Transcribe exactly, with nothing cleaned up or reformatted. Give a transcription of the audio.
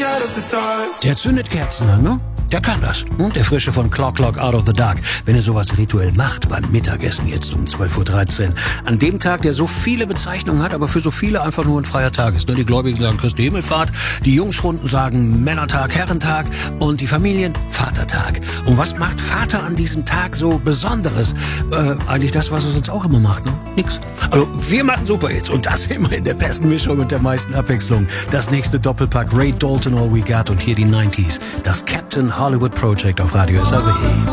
out of the dark. Der zündet Kerzen an, ne? Der kann das. Und der Frische von Clock Clock Out of the Dark. Wenn er sowas rituell macht beim Mittagessen jetzt um zwölf Uhr dreizehn. An dem Tag, der so viele Bezeichnungen hat, aber für so viele einfach nur ein freier Tag ist. Die Gläubigen sagen Christi Himmelfahrt, die Jungschrunden sagen Männertag, Herrentag und die Familien Vatertag. Und was macht Vater an diesem Tag so Besonderes? Äh, eigentlich das, was er sonst auch immer macht, ne? Nix. Also wir machen Superhits und das immer in der besten Mischung und der meisten Abwechslung. Das nächste Doppelpack Ray Dalton All We Got und hier die neunziger. Das Captain Hollywood Project auf Radio S R W.